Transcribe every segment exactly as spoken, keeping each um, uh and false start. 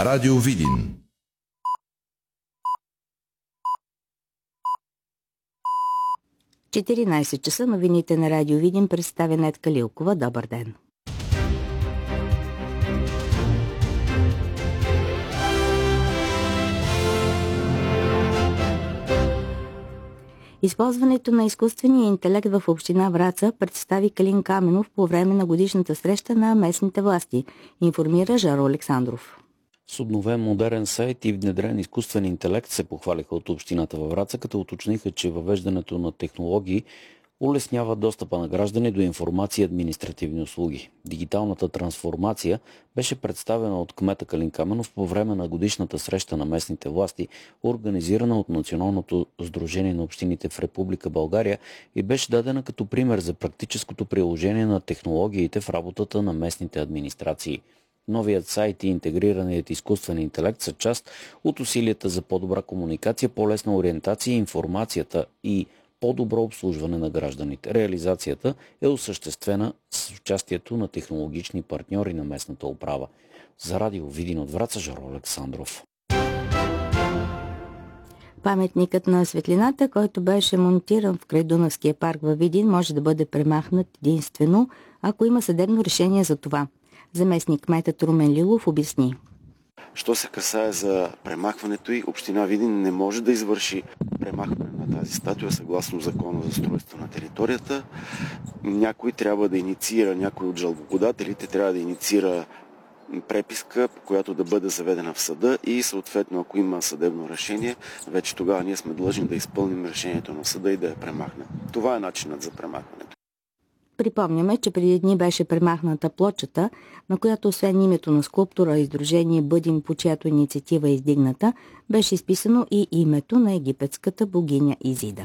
Радио Видин. четиринайсет часа, новините на Радио Видин, представя Нетка Лилкова. Добър ден! Използването на изкуствения интелект в община Враца представи Калин Каменов по време на годишната среща на местните власти, информира Жаро Александров. С обновен модерен сайт и внедрен изкуствен интелект се похвалиха от общината във Враца, като уточниха, че въвеждането на технологии улеснява достъпа на граждани до информация и административни услуги. Дигиталната трансформация беше представена от кмета Калин Каменов по време на годишната среща на местните власти, организирана от Националното сдружение на общините в Република България и беше дадена като пример за практическото приложение на технологиите в работата на местните администрации. Новият сайт и интегрираният изкуствен интелект са част от усилията за по-добра комуникация, по-лесна ориентация и информацията и по-добро обслужване на гражданите. Реализацията е осъществена с участието на технологични партньори на местната управа. За Радио Видин от Враца, Жаро Александров. Паметникът на светлината, който беше монтиран в край Дунавския парк във Видин, може да бъде премахнат единствено, ако има съдебно решение за това. Заместник кметът Румен Лилов обясни. Що се касае за премахването й, община Видин не може да извърши премахване на тази статуя съгласно закона за устройство на територията. Някой трябва да инициира, някой от жалбоподателите трябва да инициира преписка, по която да бъде заведена в съда и съответно, ако има съдебно решение, вече тогава ние сме длъжни да изпълним решението на съда и да я премахнем. Това е начинът за премахването. Припомняме, че преди дни беше премахната плочата, на която освен името на скулптора и сдружение Бъдим, по чиято инициатива е издигната, беше изписано и името на египетската богиня Изида.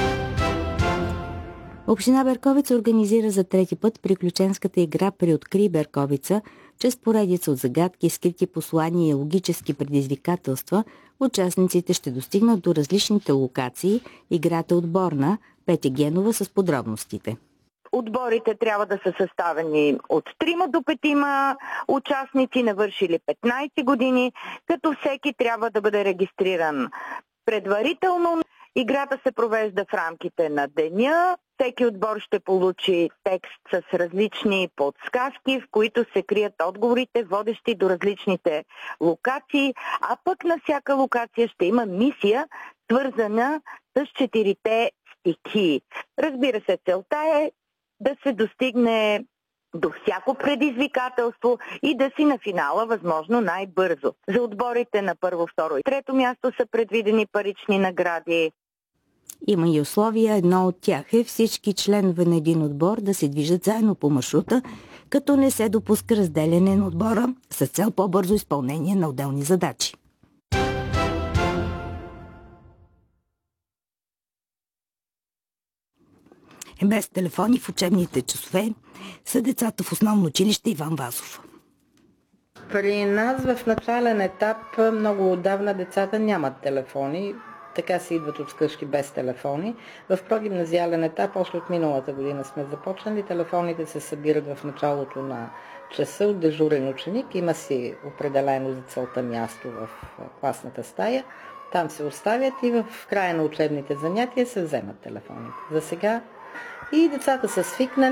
Община Берковица организира за трети път приключенската игра "Приоткрий Берковица", чрез поредица от загадки, скрити послания и логически предизвикателства. Участниците ще достигнат до различните локации. Играта е отборна. Петя Генова с подробностите. Отборите трябва да са съставени от трима до петима участници, навършили петнайсет години, като всеки трябва да бъде регистриран предварително. Играта се провежда в рамките на деня. Всеки отбор ще получи текст с различни подсказки, в които се крият отговорите, водещи до различните локации, а пък на всяка локация ще има мисия, свързана с четирите стихии. Разбира се, целта е да се достигне до всяко предизвикателство и да си на финала възможно най-бързо. За отборите на първо, второ и трето място са предвидени парични награди. Има и условия. Едно от тях е всички членове на един отбор да се движат заедно по маршрута, като не се допуска разделяне на отбора с цел по-бързо изпълнение на отделни задачи. Без телефони в учебните часове са децата в основно училище Иван Вазов. При нас в начален етап много отдавна децата нямат телефони, така си идват от вкъщи без телефони. В прогимназиален етап, още от миналата година сме започнали, телефоните се събират в началото на часа от дежурен ученик, има си определено за целта място в класната стая, там се оставят и в края на учебните занятия се вземат телефоните. За сега и децата са свикнали